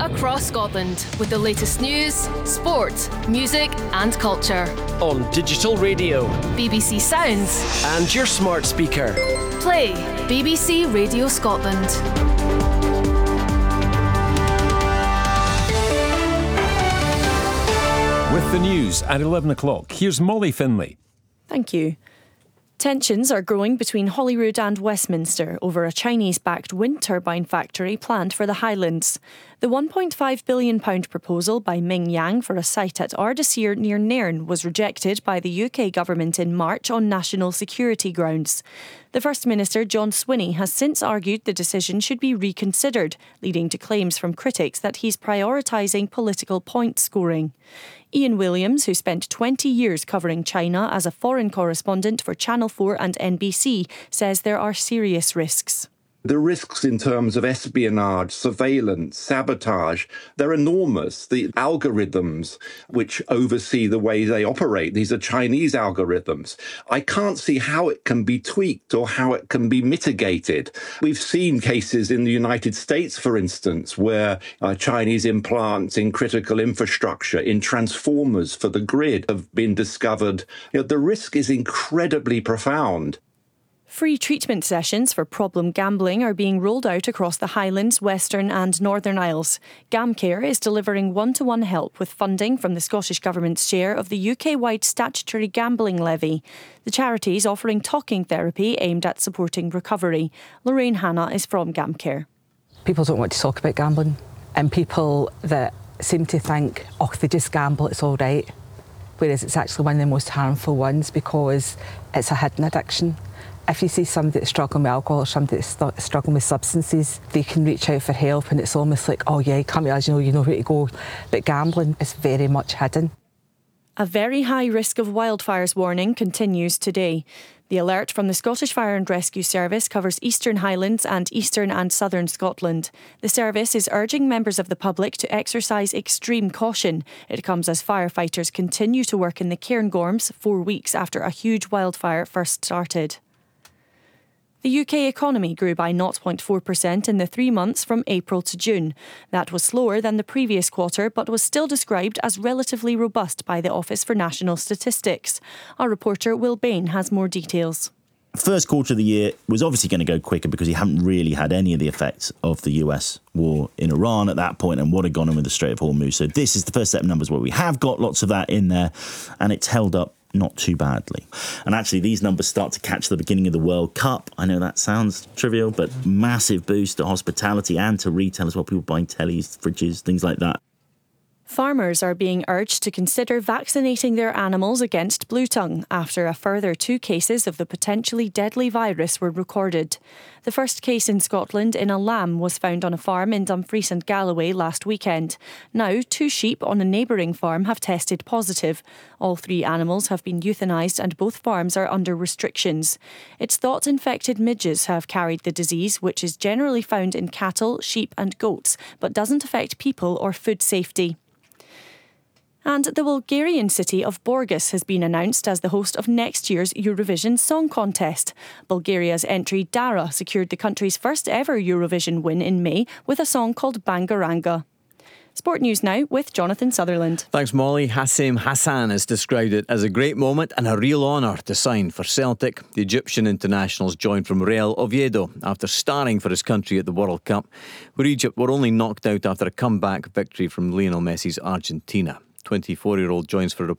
across Scotland with the latest news, sport, music and culture. On digital radio, BBC Sounds and your smart speaker. Play BBC Radio Scotland. With the news at 11 o'clock, here's Molly Finlay. Thank you. Tensions are growing between Holyrood and Westminster over a Chinese-backed wind turbine factory planned for the Highlands. The £1.5 billion proposal by Ming Yang for a site at Ardasir near Nairn was rejected by the UK government in March on national security grounds. The First Minister, John Swinney, has since argued the decision should be reconsidered, leading to claims from critics that he's prioritising political point scoring. Ian Williams, who spent 20 years covering China as a foreign correspondent for Channel 4 and NBC, says there are serious risks. The risks in terms of espionage, surveillance, sabotage, they're enormous. The algorithms which oversee the way they operate, these are Chinese algorithms. I can't see how it can be tweaked or how it can be mitigated. We've seen cases in the United States, for instance, where Chinese implants in critical infrastructure, in transformers for the grid, have been discovered. The risk is incredibly profound. Free treatment sessions for problem gambling are being rolled out across the Highlands, Western and Northern Isles. GamCare is delivering one-to-one help with funding from the Scottish Government's share of the UK-wide statutory gambling levy. The charity is offering talking therapy aimed at supporting recovery. Lorraine Hanna is from GamCare. People don't want to talk about gambling, and people that seem to think, oh, if they just gamble, it's all right. Whereas it's actually one of the most harmful ones because it's a hidden addiction. If you see somebody that's struggling with alcohol or somebody that's struggling with substances, they can reach out for help and it's almost like, oh yeah, come to us, you know where to go. But gambling is very much hidden. A very high risk of wildfires warning continues today. The alert from the Scottish Fire and Rescue Service covers Eastern Highlands and Eastern and Southern Scotland. The service is urging members of the public to exercise extreme caution. It comes as firefighters continue to work in the Cairngorms 4 weeks after a huge wildfire first started. The UK economy grew by 0.4% in the 3 months from April to June. That was slower than the previous quarter, but was still described as relatively robust by the Office for National Statistics. Our reporter Will Bain has more details. First quarter of the year was obviously going to go quicker because you haven't really had any of the effects of the US war in Iran at that point and what had gone on with the Strait of Hormuz. So this is the first set of numbers where we have got lots of that in there, and it's held up not too badly. And actually, these numbers start to catch the beginning of the World Cup. I know that sounds trivial, but massive boost to hospitality and to retail as well. People buying tellies, fridges, things like that. Farmers are being urged to consider vaccinating their animals against bluetongue after a further 2 cases of the potentially deadly virus were recorded. The first case in Scotland in a lamb was found on a farm in Dumfries and Galloway last weekend. Now, 2 sheep on a neighbouring farm have tested positive. All 3 animals have been euthanised and both farms are under restrictions. It's thought infected midges have carried the disease, which is generally found in cattle, sheep and goats, but doesn't affect people or food safety. And the Bulgarian city of Borgas has been announced as the host of next year's Eurovision Song Contest. Bulgaria's entry Dara secured the country's first ever Eurovision win in May with a song called Bangaranga. Sport news now with Jonathan Sutherland. Thanks, Molly. Hassem Hassan has described it as a great moment and a real honour to sign for Celtic. The Egyptian international's joined from Real Oviedo after starring for his country at the World Cup, where Egypt were only knocked out after a comeback victory from Lionel Messi's Argentina. 24-year-old joins for